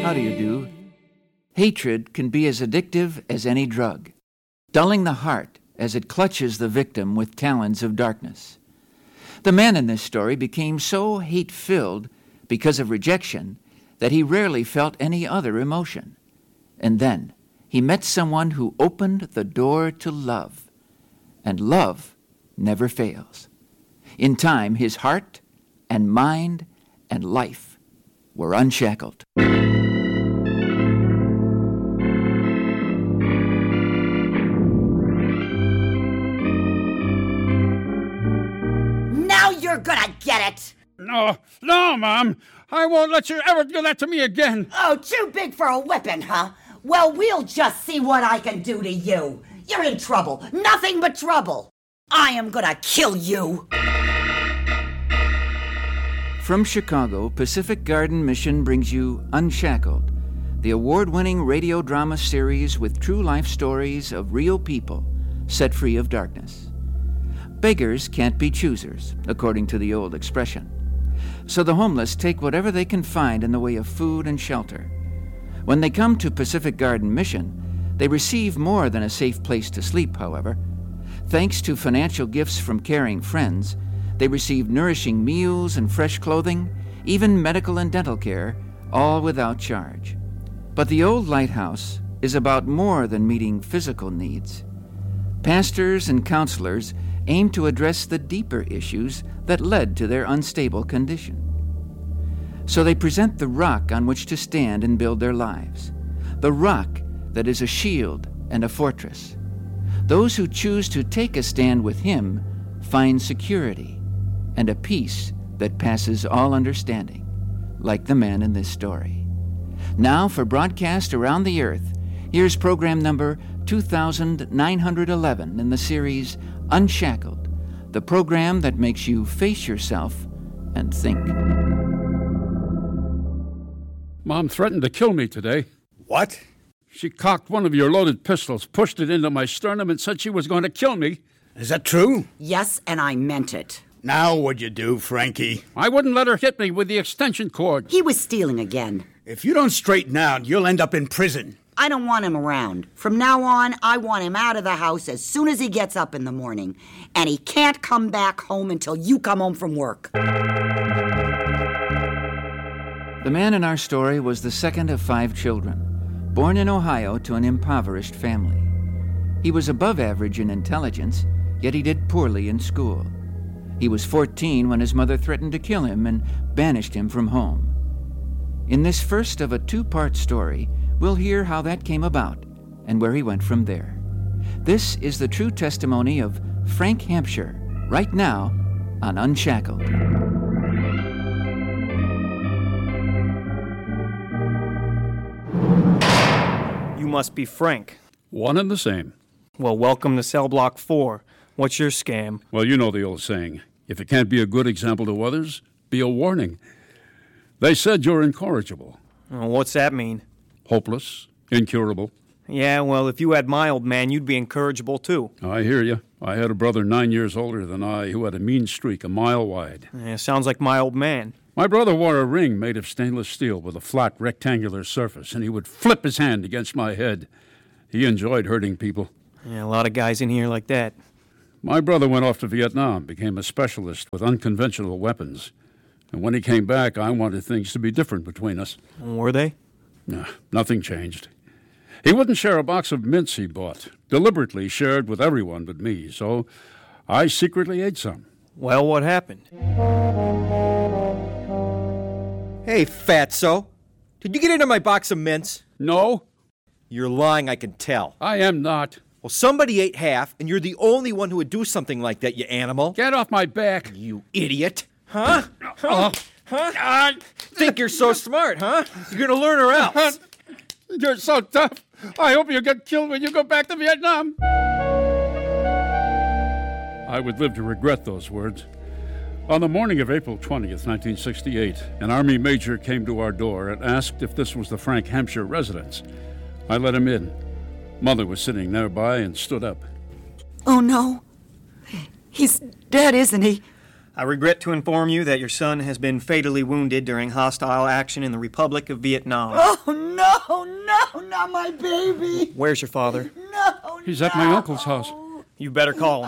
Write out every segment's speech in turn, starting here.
How do you do? Hatred can be as addictive as any drug, dulling the heart as it clutches the victim with talons of darkness. The man in this story became so hate-filled because of rejection that he rarely felt any other emotion. And then he met someone who opened the door to love. And love never fails. In time, his heart and mind and life were unshackled. Now you're gonna get it! No, Mom. I won't let you ever do that to me again. Oh, too big for a whipping, huh? Well, we'll just see what I can do to you. You're in trouble. Nothing but trouble. I am gonna kill you. From Chicago, Pacific Garden Mission brings you Unshackled, the award-winning radio drama series with true life stories of real people set free of darkness. Beggars can't be choosers, according to the old expression. So the homeless take whatever they can find in the way of food and shelter. When they come to Pacific Garden Mission, they receive more than a safe place to sleep, however. Thanks to financial gifts from caring friends, they receive nourishing meals and fresh clothing, even medical and dental care, all without charge. But the old lighthouse is about more than meeting physical needs. Pastors and counselors aim to address the deeper issues that led to their unstable condition. So they present the rock on which to stand and build their lives, the rock that is a shield and a fortress. Those who choose to take a stand with him find security and a peace that passes all understanding, like the man in this story. Now, for broadcast around the earth, here's program number 2911 in the series Unshackled, the program that makes you face yourself and think. Mom threatened to kill me today. What? She cocked one of your loaded pistols, pushed it into my sternum, and said she was going to kill me. Is that true? Yes, and I meant it. Now what'd you do, Frankie? I wouldn't let her hit me with the extension cord. He was stealing again. If you don't straighten out, you'll end up in prison. I don't want him around. From now on, I want him out of the house as soon as he gets up in the morning. And he can't come back home until you come home from work. The man in our story was the second of 5 children, born in Ohio to an impoverished family. He was above average in intelligence, yet he did poorly in school. He was 14 when his mother threatened to kill him and banished him from home. In this first of a 2-part story, we'll hear how that came about and where he went from there. This is the true testimony of Frank Hampshire, right now on Unshackled. You must be Frank. One and the same. Well, welcome to Cell Block 4. What's your scam? Well, you know the old saying, if it can't be a good example to others, be a warning. They said you're incorrigible. What's that mean? Hopeless, incurable. Yeah, well, if you had my old man, you'd be incorrigible too. I hear you. I had a brother 9 years older than I who had a mean streak a mile wide. Yeah, sounds like my old man. My brother wore a ring made of stainless steel with a flat, rectangular surface, and he would flip his hand against my head. He enjoyed hurting people. Yeah, a lot of guys in here like that. My brother went off to Vietnam, became a specialist with unconventional weapons. And when he came back, I wanted things to be different between us. Were they? No, nothing changed. He wouldn't share a box of mints he bought, deliberately shared with everyone but me, so I secretly ate some. Well, what happened? Hey, fatso. Did you get into my box of mints? No, You're lying, I can tell. I am not. Well, somebody ate half, and you're the only one who would do something like that, you animal. Get off my back. You idiot. Huh? Think you're so smart, huh? You're gonna learn or else. You're so tough. I hope you get killed when you go back to Vietnam. I would live to regret those words. On the morning of April 20th, 1968, an Army major came to our door and asked if this was the Frank Hampshire residence. I let him in. Mother was sitting nearby and stood up. Oh, no. He's dead, isn't he? I regret to inform you that your son has been fatally wounded during hostile action in the Republic of Vietnam. Oh, no, not my baby. Where's your father? No, He's at my uncle's house. You better call him.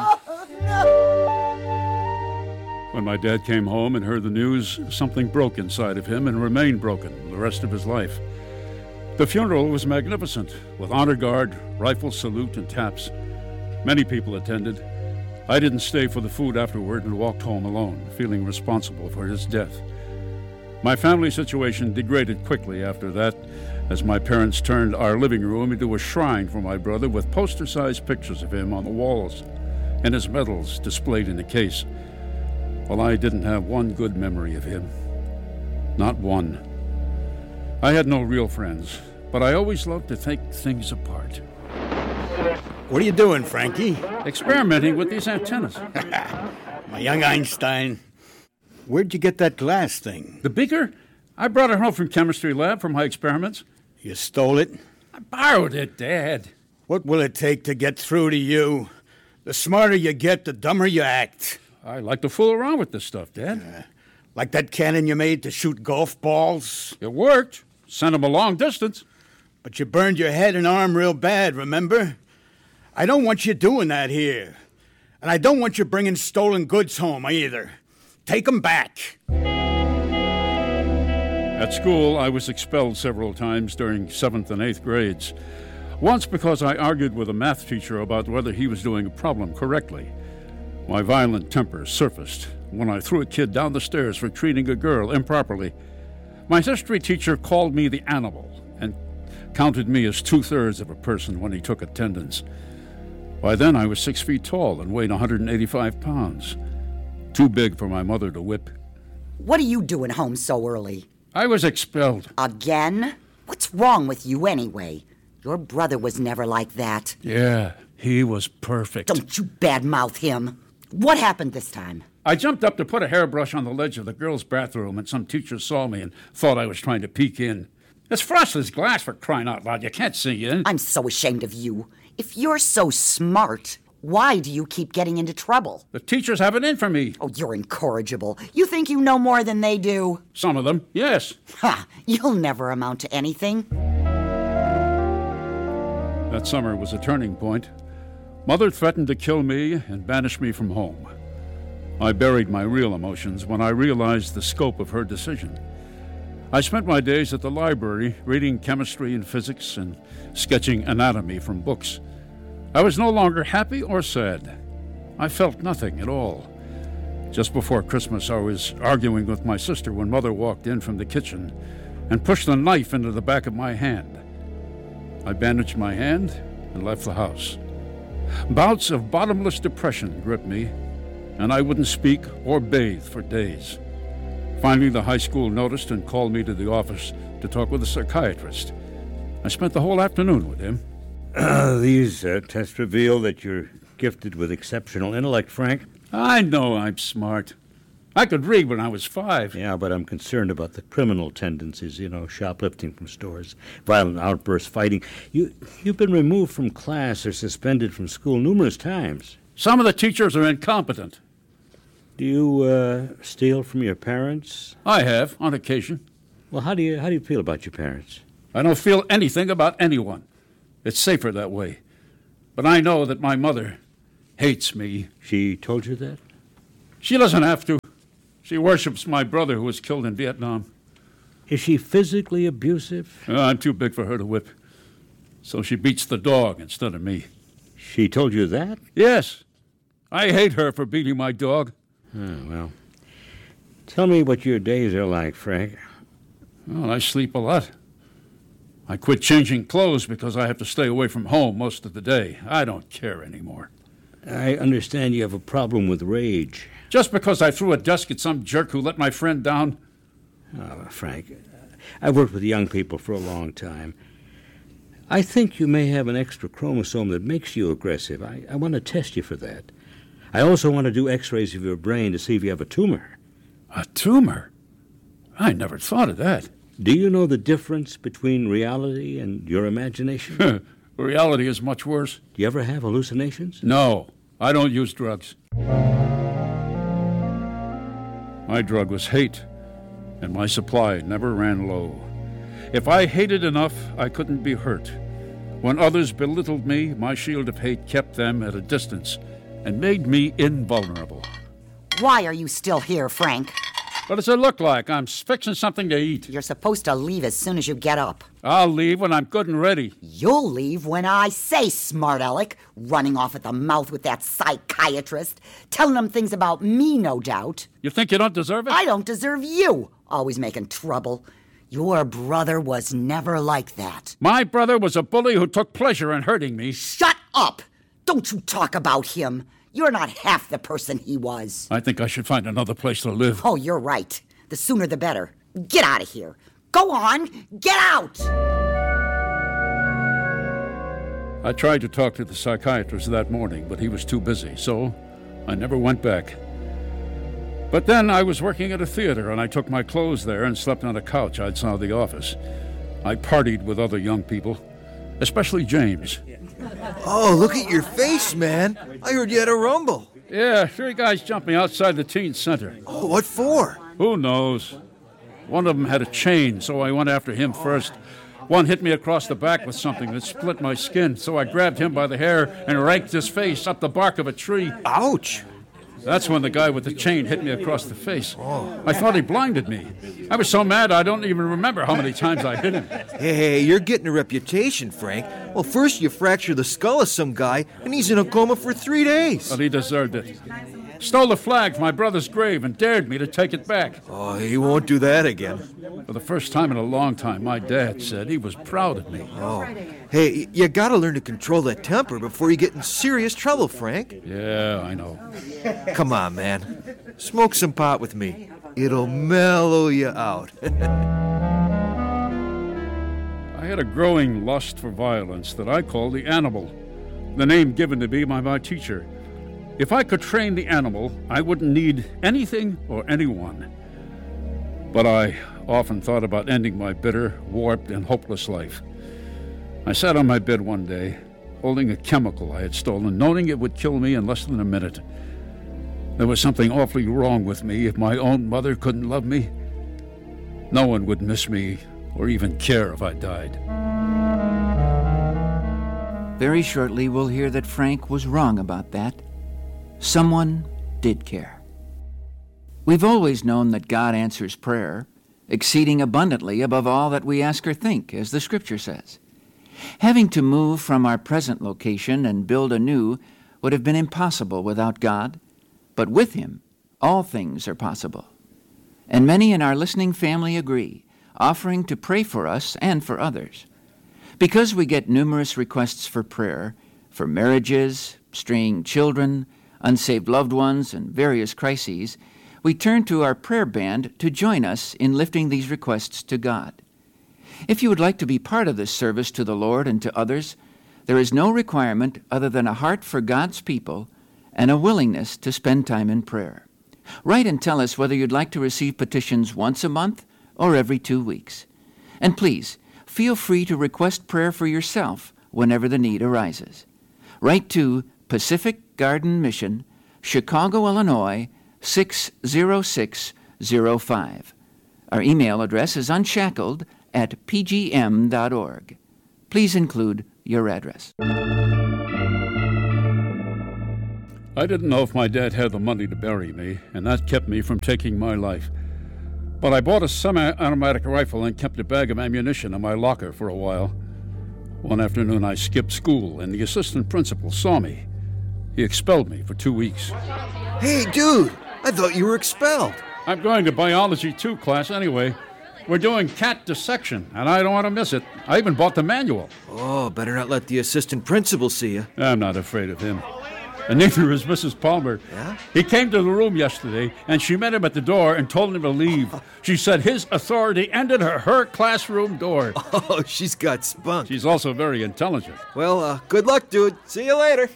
When my dad came home and heard the news, something broke inside of him and remained broken the rest of his life. The funeral was magnificent, with honor guard, rifle salute, and taps. Many people attended. I didn't stay for the food afterward and walked home alone, feeling responsible for his death. My family situation degraded quickly after that, as my parents turned our living room into a shrine for my brother with poster-sized pictures of him on the walls and his medals displayed in a case. Well, I didn't have one good memory of him. Not one. I had no real friends, but I always loved to take things apart. What are you doing, Frankie? Experimenting with these antennas. My young Einstein. Where'd you get that glass thing? The beaker? I brought it home from chemistry lab for my experiments. You stole it? I borrowed it, Dad. What will it take to get through to you? The smarter you get, the dumber you act. I like to fool around with this stuff, Dad. Like that cannon you made to shoot golf balls? It worked. Sent them a long distance. But you burned your head and arm real bad, remember? I don't want you doing that here. And I don't want you bringing stolen goods home either. Take them back. At school, I was expelled several times during 7th and 8th grades. Once because I argued with a math teacher about whether he was doing a problem correctly. My violent temper surfaced when I threw a kid down the stairs for treating a girl improperly. My history teacher called me the animal and counted me as 2/3 of a person when he took attendance. By then, I was 6 feet tall and weighed 185 pounds. Too big for my mother to whip. What are you doing home so early? I was expelled. Again? What's wrong with you anyway? Your brother was never like that. Yeah, he was perfect. Don't you badmouth him. What happened this time? I jumped up to put a hairbrush on the ledge of the girls' bathroom, and some teacher saw me and thought I was trying to peek in. It's frosted glass, for crying out loud. You can't see in. I'm so ashamed of you. If you're so smart, why do you keep getting into trouble? The teachers have it in for me. Oh, you're incorrigible. You think you know more than they do? Some of them, yes. Ha! You'll never amount to anything. That summer was a turning point. Mother threatened to kill me and banish me from home. I buried my real emotions when I realized the scope of her decision. I spent my days at the library reading chemistry and physics and sketching anatomy from books. I was no longer happy or sad. I felt nothing at all. Just before Christmas, I was arguing with my sister when Mother walked in from the kitchen and pushed a knife into the back of my hand. I bandaged my hand and left the house. Bouts of bottomless depression gripped me, and I wouldn't speak or bathe for days. Finally, the high school noticed and called me to the office to talk with a psychiatrist. I spent the whole afternoon with him. These tests reveal that you're gifted with exceptional intellect, Frank. I know I'm smart. I could read when I was 5. Yeah, but I'm concerned about the criminal tendencies, shoplifting from stores, violent outbursts, fighting. You've been removed from class or suspended from school numerous times. Some of the teachers are incompetent. Do you steal from your parents? I have, on occasion. Well, how do you feel about your parents? I don't feel anything about anyone. It's safer that way. But I know that my mother hates me. She told you that? She doesn't have to. She worships my brother who was killed in Vietnam. Is she physically abusive? I'm too big for her to whip. So she beats the dog instead of me. She told you that? Yes. I hate her for beating my dog. Oh, well. Tell me what your days are like, Frank. Well, I sleep a lot. I quit changing clothes because I have to stay away from home most of the day. I don't care anymore. I understand you have a problem with rage. Just because I threw a desk at some jerk who let my friend down? Oh, Frank, I've worked with young people for a long time. I think you may have an extra chromosome that makes you aggressive. I want to test you for that. I also want to do x-rays of your brain to see if you have a tumor. A tumor? I never thought of that. Do you know the difference between reality and your imagination? Reality is much worse. Do you ever have hallucinations? No, I don't use drugs. My drug was hate, and my supply never ran low. If I hated enough, I couldn't be hurt. When others belittled me, my shield of hate kept them at a distance and made me invulnerable. Why are you still here, Frank? What does it look like? I'm fixing something to eat. You're supposed to leave as soon as you get up. I'll leave when I'm good and ready. You'll leave when I say, smart aleck, running off at the mouth with that psychiatrist, telling him things about me, no doubt. You think you don't deserve it? I don't deserve you, always making trouble. Your brother was never like that. My brother was a bully who took pleasure in hurting me. Shut up! Don't you talk about him. You're not half the person he was. I think I should find another place to live. Oh, you're right. The sooner the better. Get out of here. Go on, get out! I tried to talk to the psychiatrist that morning, but he was too busy, so I never went back. But then I was working at a theater, and I took my clothes there and slept on a couch outside the office. I partied with other young people, especially James. Oh, look at your face, man. I heard you had a rumble. Yeah, 3 guys jumped me outside the teen center. Oh, what for? Who knows? One of them had a chain, so I went after him first. One hit me across the back with something that split my skin, so I grabbed him by the hair and raked his face up the bark of a tree. Ouch. That's when the guy with the chain hit me across the face. I thought he blinded me. I was so mad I don't even remember how many times I hit him. Hey, you're getting a reputation, Frank. Well, first you fracture the skull of some guy, and he's in a coma for 3 days. But he deserved it. Stole the flag from my brother's grave and dared me to take it back. Oh, he won't do that again. For the first time in a long time, my dad said he was proud of me. Oh. Hey, you gotta learn to control that temper before you get in serious trouble, Frank. Yeah, I know. Come on, man. Smoke some pot with me. It'll mellow you out. I had a growing lust for violence that I called the animal, the name given to me by my teacher. If I could train the animal, I wouldn't need anything or anyone. But I often thought about ending my bitter, warped, and hopeless life. I sat on my bed one day, holding a chemical I had stolen, knowing it would kill me in less than a minute. There was something awfully wrong with me if my own mother couldn't love me. No one would miss me or even care if I died. Very shortly, we'll hear that Frank was wrong about that. Someone did care. We've always known that God answers prayer, exceeding abundantly above all that we ask or think, as the Scripture says. Having to move from our present location and build anew would have been impossible without God, but with Him, all things are possible. And many in our listening family agree, offering to pray for us and for others. Because we get numerous requests for prayer, for marriages, straying children, unsaved loved ones, and various crises, we turn to our prayer band to join us in lifting these requests to God. If you would like to be part of this service to the Lord and to others, there is no requirement other than a heart for God's people and a willingness to spend time in prayer. Write and tell us whether you'd like to receive petitions once a month or every 2 weeks. And please, feel free to request prayer for yourself whenever the need arises. Write to Pacific Garden Mission, Chicago, Illinois, 60605. Our email address is unshackled@pgm.org. Please include your address. I didn't know if my dad had the money to bury me, and that kept me from taking my life. But I bought a semi-automatic rifle and kept a bag of ammunition in my locker for a while. One afternoon I skipped school, and the assistant principal saw me. He expelled me for 2 weeks. Hey, dude, I thought you were expelled. I'm going to Biology 2 class anyway. We're doing cat dissection, and I don't want to miss it. I even bought the manual. Oh, better not let the assistant principal see you. I'm not afraid of him. And neither is Mrs. Palmer. Yeah? He came to the room yesterday, and she met him at the door and told him to leave. She said his authority ended her classroom door. Oh, she's got spunk. She's also very intelligent. Well, good luck, dude. See you later.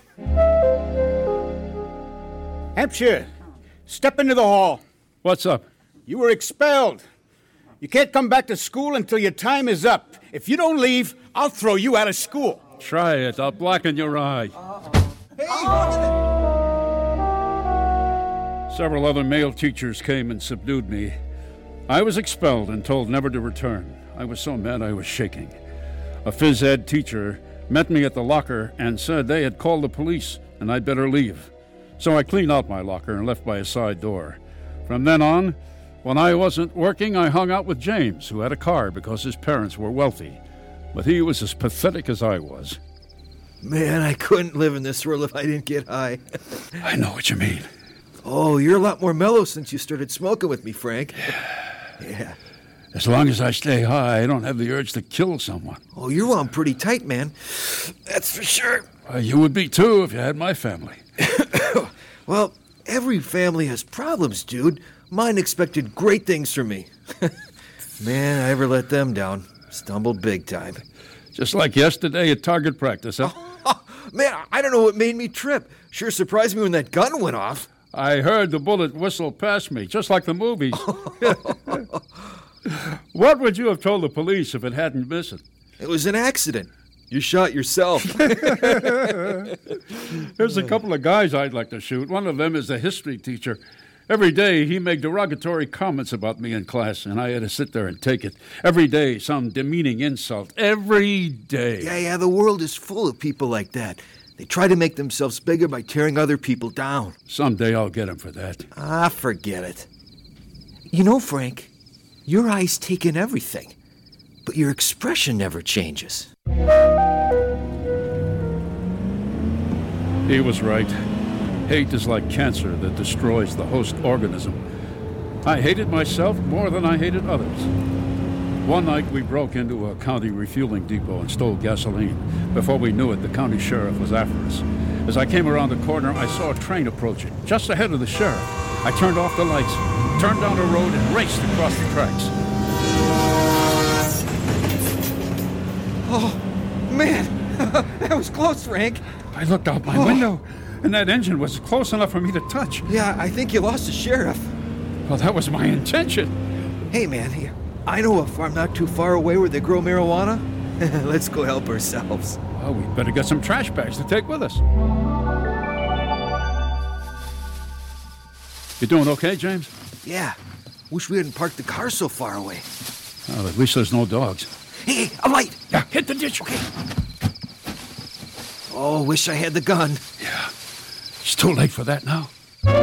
Hampshire, step into the hall. What's up? You were expelled. You can't come back to school until your time is up. If you don't leave, I'll throw you out of school. Try it. I'll blacken your eye. Hey, watch Several other male teachers came and subdued me. I was expelled and told never to return. I was so mad I was shaking. A phys ed teacher met me at the locker and said they had called the police and I'd better leave. So I cleaned out my locker and left by a side door. From then on, when I wasn't working, I hung out with James, who had a car because his parents were wealthy. But he was as pathetic as I was. Man, I couldn't live in this world if I didn't get high. I know what you mean. Oh, you're a lot more mellow since you started smoking with me, Frank. Yeah. As long as I stay high, I don't have the urge to kill someone. Oh, you're wound pretty tight, man. That's for sure. You would be too if you had my family. Well, every family has problems, dude. Mine expected great things from me. Man, I ever let them down. Stumbled big time. Just like yesterday at target practice, huh? Man, I don't know what made me trip. Sure surprised me when that gun went off. I heard the bullet whistle past me, just like the movies. What would you have told the police if it hadn't missed? It was an accident. You shot yourself. There's a couple of guys I'd like to shoot. One of them is a history teacher. Every day he made derogatory comments about me in class, and I had to sit there and take it. Every day, some demeaning insult. Every day. Yeah, the world is full of people like that. They try to make themselves bigger by tearing other people down. Someday I'll get him for that. Forget it. You know, Frank, your eyes take in everything, but your expression never changes. He was right. Hate is like cancer that destroys the host organism. I hated myself more than I hated others. One night we broke into a county refueling depot and stole gasoline. Before we knew it, the county sheriff was after us. As I came around the corner, I saw a train approaching, just ahead of the sheriff. I turned off the lights, turned down the road, and raced across the tracks. Oh, man, that was close, Frank. I looked out my window, and that engine was close enough for me to touch. Yeah, I think you lost the sheriff. Well, that was my intention. Hey, man, I know a farm not too far away where they grow marijuana. Let's go help ourselves. Well, we'd better get some trash bags to take with us. You doing okay, James? Yeah. Wish we hadn't parked the car so far away. Well, at least there's no dogs. Hey, a light! Yeah, hit the ditch. Okay. Oh, wish I had the gun. Yeah. It's too late for that now.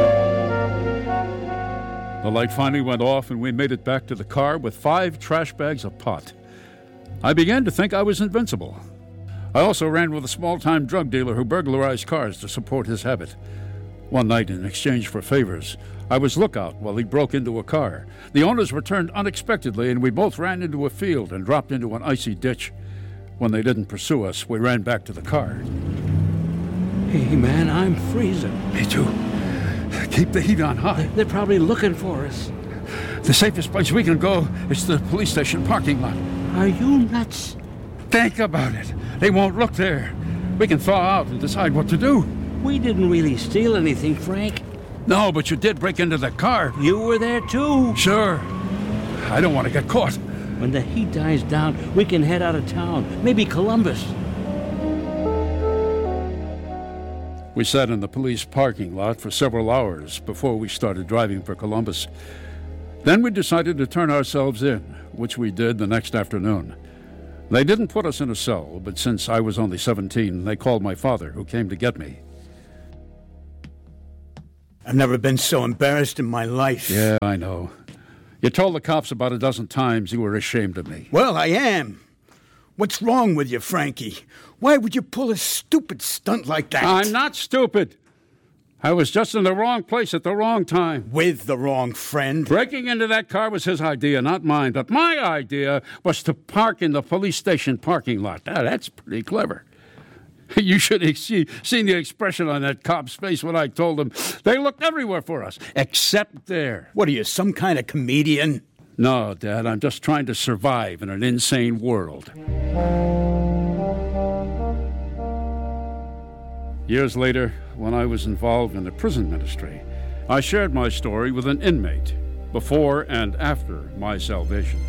The light finally went off, and we made it back to the car with 5 trash bags of pot. I began to think I was invincible. I also ran with a small-time drug dealer who burglarized cars to support his habit. One night, in exchange for favors, I was lookout while he broke into a car. The owners returned unexpectedly, and we both ran into a field and dropped into an icy ditch. When they didn't pursue us, we ran back to the car. Hey, man, I'm freezing. Me too. Keep the heat on high. They're probably looking for us. The safest place we can go is the police station parking lot. Are you nuts? Think about it. They won't look there. We can thaw out and decide what to do. We didn't really steal anything, Frank. No, but you did break into the car. You were there, too. Sure. I don't want to get caught. When the heat dies down, we can head out of town. Maybe Columbus. We sat in the police parking lot for several hours before we started driving for Columbus. Then we decided to turn ourselves in, which we did the next afternoon. They didn't put us in a cell, but since I was only 17, they called my father, who came to get me. I've never been so embarrassed in my life. Yeah, I know. You told the cops about a dozen times you were ashamed of me. Well, I am. What's wrong with you, Frankie? Why would you pull a stupid stunt like that? I'm not stupid. I was just in the wrong place at the wrong time. With the wrong friend. Breaking into that car was his idea, not mine. But my idea was to park in the police station parking lot. Now, that's pretty clever. You should have seen the expression on that cop's face when I told him. They looked everywhere for us, except there. What are you, some kind of comedian? No, Dad, I'm just trying to survive in an insane world. Years later, when I was involved in the prison ministry, I shared my story with an inmate before and after my salvation.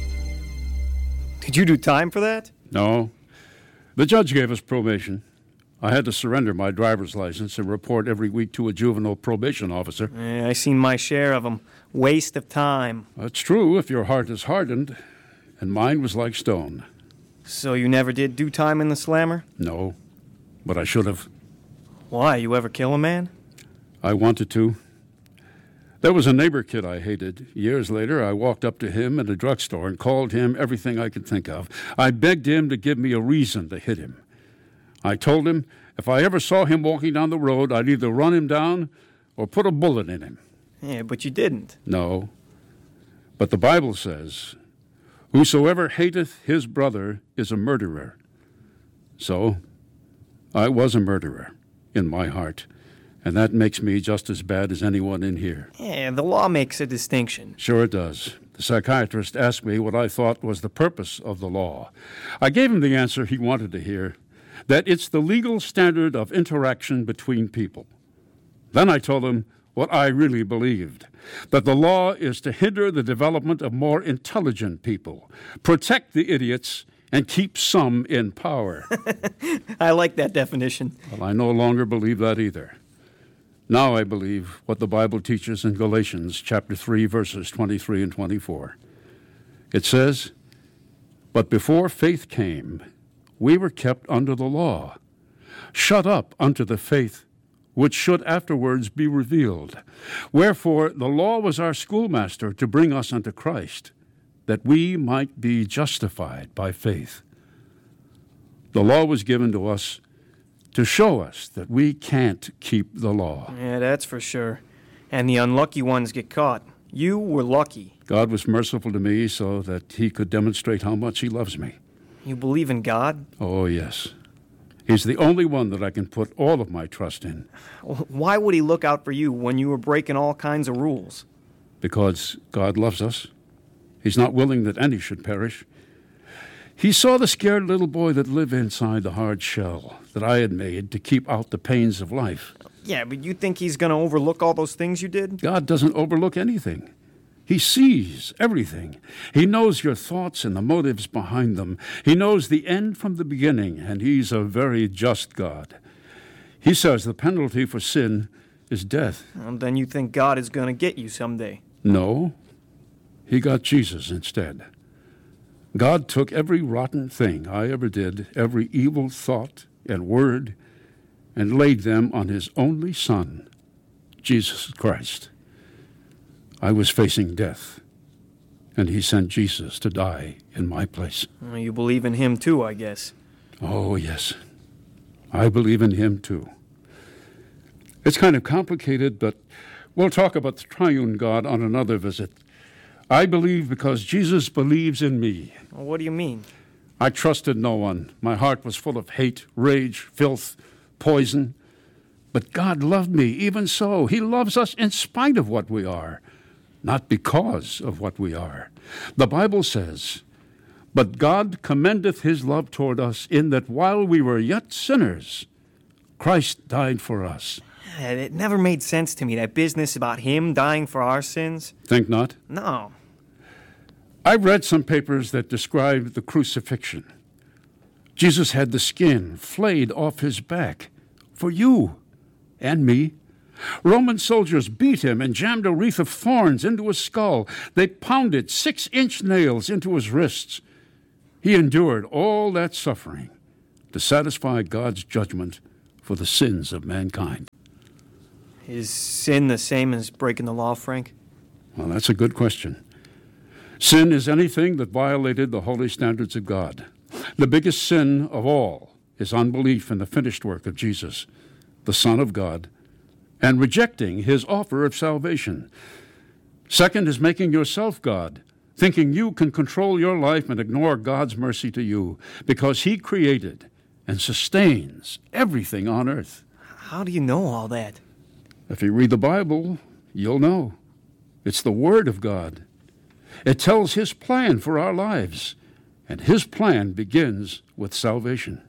Did you do time for that? No. The judge gave us probation. I had to surrender my driver's license and report every week to a juvenile probation officer. I seen my share of them. Waste of time. That's true if your heart is hardened, and mine was like stone. So you never did do time in the slammer? No, but I should have. Why? You ever kill a man? I wanted to. There was a neighbor kid I hated. Years later, I walked up to him at a drugstore and called him everything I could think of. I begged him to give me a reason to hit him. I told him if I ever saw him walking down the road, I'd either run him down or put a bullet in him. Yeah, but you didn't. No. But the Bible says, whosoever hateth his brother is a murderer. So, I was a murderer in my heart, and that makes me just as bad as anyone in here. Yeah, the law makes a distinction. Sure it does. The psychiatrist asked me what I thought was the purpose of the law. I gave him the answer he wanted to hear, that it's the legal standard of interaction between people. Then I told him what I really believed, that the law is to hinder the development of more intelligent people, protect the idiots, and keep some in power. I like that definition. Well, I no longer believe that either. Now I believe what the Bible teaches in Galatians chapter 3, verses 23 and 24. It says, "But before faith came, we were kept under the law, shut up unto the faith which should afterwards be revealed. Wherefore the law was our schoolmaster to bring us unto Christ, that we might be justified by faith." The law was given to us to show us that we can't keep the law. Yeah, that's for sure. And the unlucky ones get caught. You were lucky. God was merciful to me so that he could demonstrate how much he loves me. You believe in God? Oh, yes. He's the only one that I can put all of my trust in. Why would he look out for you when you were breaking all kinds of rules? Because God loves us. He's not willing that any should perish. He saw the scared little boy that lived inside the hard shell that I had made to keep out the pains of life. Yeah, but you think he's going to overlook all those things you did? God doesn't overlook anything. He sees everything. He knows your thoughts and the motives behind them. He knows the end from the beginning, and he's a very just God. He says the penalty for sin is death. Well, then you think God is going to get you someday. No, he got Jesus instead. God took every rotten thing I ever did, every evil thought and word, and laid them on his only Son, Jesus Christ. I was facing death, and he sent Jesus to die in my place. Well, you believe in him too, I guess. Oh, yes. I believe in him too. It's kind of complicated, but we'll talk about the triune God on another visit. I believe because Jesus believes in me. Well, what do you mean? I trusted no one. My heart was full of hate, rage, filth, poison. But God loved me even so. He loves us in spite of what we are, not because of what we are. The Bible says, "But God commendeth his love toward us in that while we were yet sinners, Christ died for us." It never made sense to me, that business about him dying for our sins. Think not? No. I've read some papers that describe the crucifixion. Jesus had the skin flayed off his back for you and me. Roman soldiers beat him and jammed a wreath of thorns into his skull. They pounded 6-inch nails into his wrists. He endured all that suffering to satisfy God's judgment for the sins of mankind. Is sin the same as breaking the law, Frank? Well, that's a good question. Sin is anything that violated the holy standards of God. The biggest sin of all is unbelief in the finished work of Jesus, the Son of God, and rejecting his offer of salvation. Second is making yourself God, thinking you can control your life and ignore God's mercy to you because he created and sustains everything on earth. How do you know all that? If you read the Bible, you'll know. It's the Word of God. It tells his plan for our lives, and his plan begins with salvation.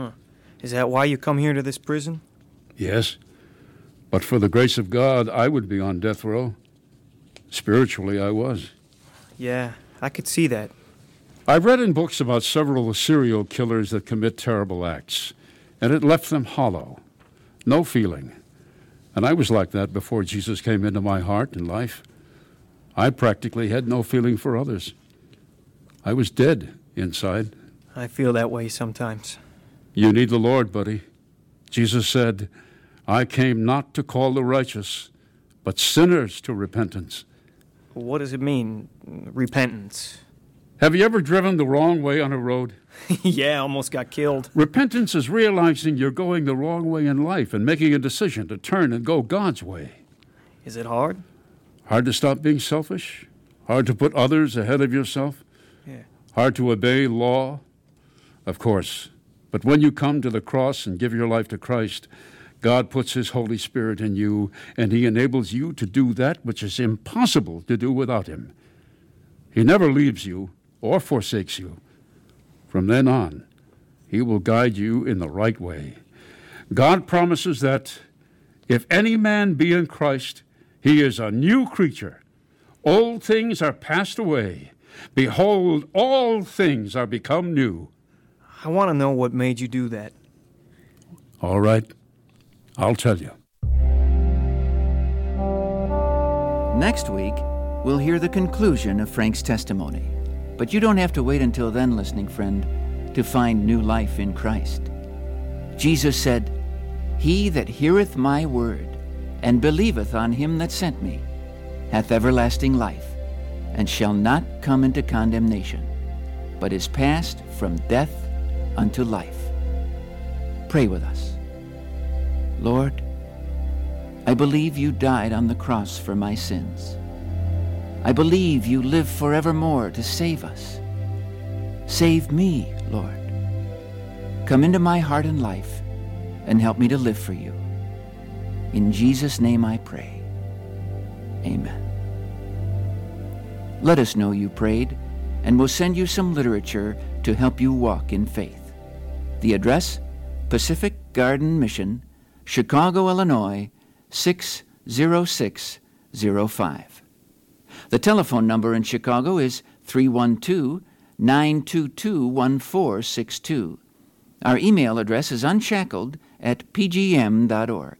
Is that why you come here to this prison? Yes, but for the grace of God, I would be on death row. Spiritually, I was. Yeah, I could see that. I've read in books about several serial killers that commit terrible acts, and it left them hollow, no feeling. And I was like that before Jesus came into my heart and life. I practically had no feeling for others. I was dead inside. I feel that way sometimes. You need the Lord, buddy. Jesus said, I came not to call the righteous, but sinners to repentance. What does it mean, repentance? Have you ever driven the wrong way on a road? Yeah, almost got killed. Repentance is realizing you're going the wrong way in life and making a decision to turn and go God's way. Is it hard? Hard to stop being selfish? Hard to put others ahead of yourself? Yeah. Hard to obey law? Of course. But when you come to the cross and give your life to Christ, God puts His Holy Spirit in you, and He enables you to do that which is impossible to do without Him. He never leaves you or forsakes you. From then on, He will guide you in the right way. God promises that if any man be in Christ, he is a new creature. Old things are passed away. Behold, all things are become new. I want to know what made you do that. All right, I'll tell you. Next week, we'll hear the conclusion of Frank's testimony. But you don't have to wait until then, listening friend, to find new life in Christ. Jesus said, He that heareth my word, and believeth on him that sent me, hath everlasting life, and shall not come into condemnation, but is passed from death unto life. Pray with us. Lord, I believe you died on the cross for my sins. I believe you live forevermore to save us. Save me, Lord. Come into my heart and life, and help me to live for you. In Jesus' name I pray. Amen. Let us know you prayed, and we'll send you some literature to help you walk in faith. The address, Pacific Garden Mission, Chicago, Illinois, 60605. The telephone number in Chicago is 312-922-1462. Our email address is unshackled@pgm.org.